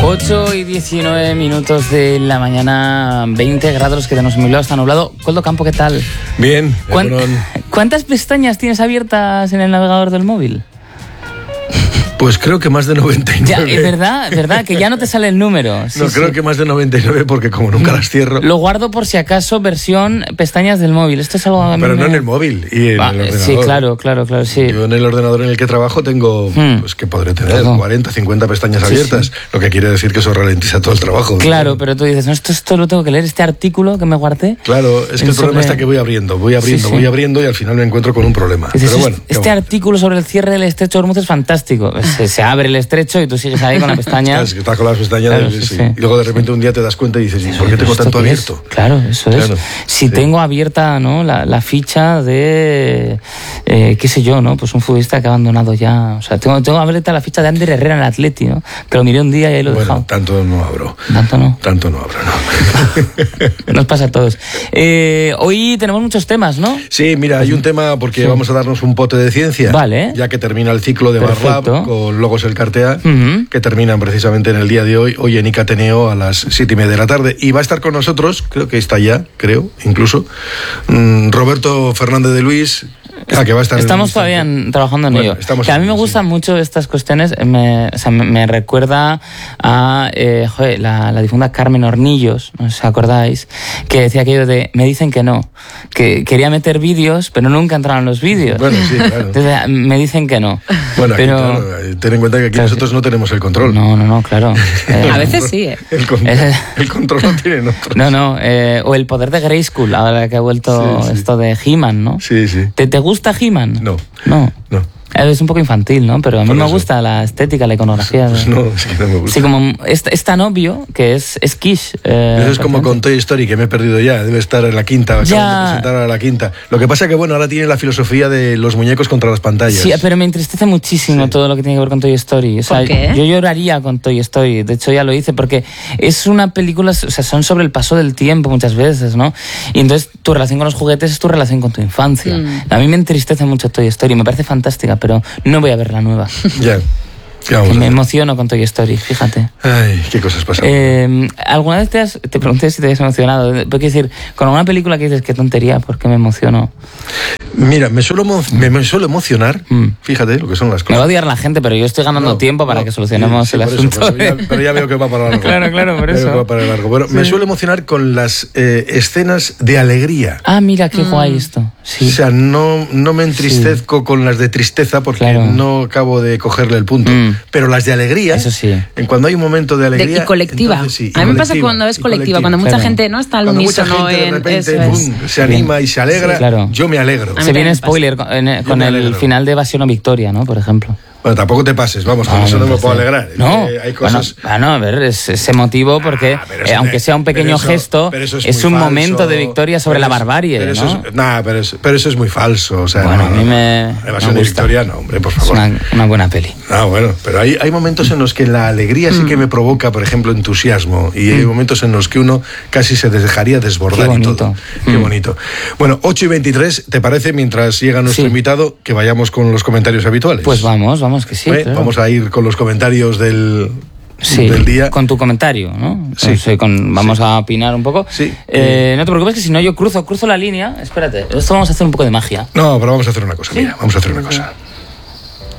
8:19 de la mañana, 20 grados que tenemos en Bilbao, está nublado. Coldo Campo, ¿qué tal? Bien. ¿Cuántas pestañas tienes abiertas en el navegador del móvil? Pues creo que más de 99. Ya, es verdad, que ya no te sale el número. Sí, creo que más de 99 porque como nunca las cierro. Lo guardo por si acaso, versión pestañas del móvil. Esto es algo... Pero no en el móvil y en el ordenador. Sí, claro, sí. Yo en el ordenador en el que trabajo tengo, pues que podré tener 40, 50 pestañas abiertas, lo que quiere decir que eso ralentiza todo el trabajo. Claro, ¿no? Pero tú dices, no, esto lo tengo que leer, este artículo que me guardé. Claro, es que el problema está que voy abriendo y al final me encuentro con un un Pero bueno, este artículo sobre el cierre del estrecho de Hormuz es fantástico. Se abre el estrecho y tú sigues ahí con la pestaña. Es que estás con las pestañas, claro, y luego de repente un día te das cuenta y dices, ¿y por qué tengo tanto abierto? Claro, eso es. Si tengo abierta, ¿no?, la ficha de, qué sé yo, ¿no?, pues un futbolista que ha abandonado ya. O sea, tengo abierta la ficha de Ander Herrera en el Atleti, ¿no?, que lo miré un día y ahí lo he dejado. Tanto no abro. Tanto no abro, no. Nos pasa a todos. Hoy tenemos muchos temas, ¿no? Sí, mira, hay un tema porque vamos a darnos un pote de ciencia. Vale. Ya que termina el ciclo de Barlab con Logos el Cartea, que terminan precisamente en el día de hoy en ICATENEO a las 7:30 de la tarde. Y va a estar con nosotros, creo que está ya, incluso, Roberto Fernández de Luis. Que va a estar Estamos todavía trabajando en ello. Que a mí me gustan mucho estas cuestiones. Me recuerda a la difunta Carmen Hornillos, no sé si os acordáis, que decía aquello de me dicen que no, que quería meter vídeos, pero nunca entraron los vídeos. Bueno, sí, claro. Entonces, me dicen que no. Bueno, pero aquí, claro, ten en cuenta que aquí nosotros no tenemos el control. No, claro. A veces sí, El control lo tienen otros. O el poder de Grayskull, ahora que ha vuelto esto de He-Man, ¿no? Sí. ¿Te gusta He-Man? No. Es un poco infantil, ¿no? Pero a mí me gusta la estética, la iconografía. Pues no me gusta. Sí, como es tan obvio que es Kish. Eso es como con Toy Story, que me he perdido ya. Debe estar en la quinta, acaban de presentar a la quinta. Lo que pasa que, ahora tiene la filosofía de los muñecos contra las pantallas. Sí, pero me entristece muchísimo todo lo que tiene que ver con Toy Story. O sea, ¿por qué? Yo lloraría con Toy Story. De hecho, ya lo hice, porque es una película, son sobre el paso del tiempo muchas veces, ¿no? Y entonces tu relación con los juguetes es tu relación con tu infancia. A mí me entristece mucho Toy Story, me parece fantástica, pero no voy a ver la nueva. Ya. Me emociono con Toy Story, fíjate. Ay, qué cosas pasan. ¿Alguna vez te pregunté si te habías emocionado? Porque decir, con alguna película que dices, qué tontería, ¿por qué me emociono? Mira, me suelo emocionar, fíjate lo que son las cosas. Me va a odiar la gente, pero yo estoy ganando tiempo para que solucionemos el asunto. Pero ya veo que va para largo. Claro, por eso. Va para largo. Bueno, me suelo emocionar con las escenas de alegría. Ah, mira, qué guay esto. Sí. O sea, no me entristezco con las de tristeza porque no acabo de cogerle el punto. Pero las de alegría, eso sí. En cuando hay un momento de alegría... Y colectiva. A mí me pasa cuando es colectiva, cuando mucha gente no está al unísono. Cuando mucha gente de repente se anima y se alegra, yo me alegro. Se viene spoiler con el final de Evasión o Victoria, ¿no? Por ejemplo. Bueno, tampoco te pases, vamos, con eso no me puedo alegrar. No, hay cosas... a ver, es emotivo porque, aunque sea un pequeño gesto, es un momento de victoria sobre la barbarie, pero eso es muy falso, o sea... Bueno, a mí me Evasión de Victoria, no, hombre, por favor. Es una buena peli. Bueno, pero hay momentos en los que la alegría sí que me provoca, por ejemplo, entusiasmo, y hay momentos en los que uno casi se dejaría desbordar y todo. Qué bonito. Bueno, 8:23, ¿te parece, mientras llega nuestro invitado, que vayamos con los comentarios habituales? Pues vamos que sí. Claro. Vamos a ir con los comentarios del día. Con tu comentario, ¿no? Sí. Vamos a opinar un poco. Sí. No te preocupes, que si no yo cruzo la línea. Espérate, esto vamos a hacer un poco de magia. No, pero vamos a hacer una cosa, mira, vamos a hacer una cosa.